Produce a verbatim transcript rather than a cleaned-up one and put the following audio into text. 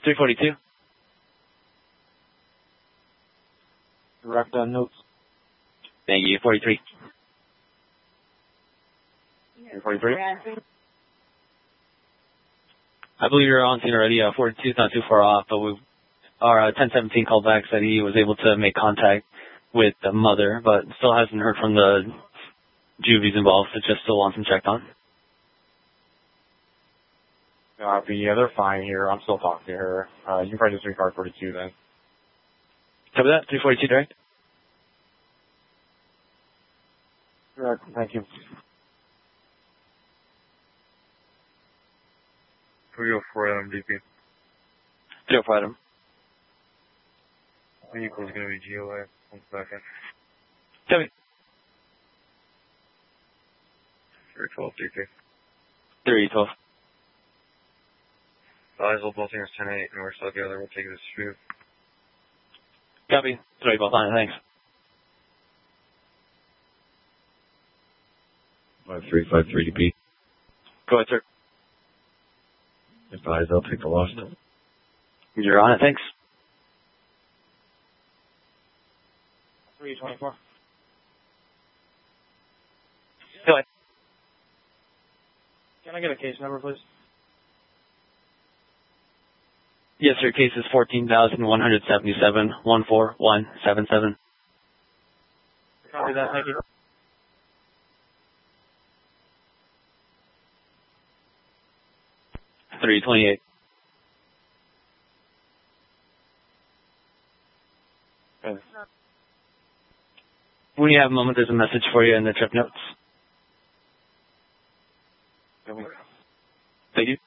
three forty-two. Direct on notes. Thank you. forty-three. forty-three. I believe you're on scene already. Uh, forty-two is not too far off, but we, our uh, ten seventeen called back said he was able to make contact with the mother, but still hasn't heard from the juvies involved, so just still wants him checked on. Copy. Yeah, they're fine here. I'm still talking to her. Uh, you can probably just record forty-two then. Cover that. three forty-two direct. Direct. Thank you. three oh four Adam D P. three oh four Adam. Vehicle is going to be G O A. One second. Copy. three twelve D P. three twelve. Isle Bolting is ten eight, and we're still together. We'll take this shoot. Copy. three both on it. Thanks. five three five three D P. Go ahead, sir. Advise, I'll take the loss. You're on it. Thanks. three twenty-four. Go ahead. Can I get a case number, please? Yes, sir. Case is fourteen thousand one hundred seventy-seven, one four one seven seven. Copy that. Thank you. three twenty-eight. Okay. When you have a moment, there's a message for you in the trip notes. Thank you.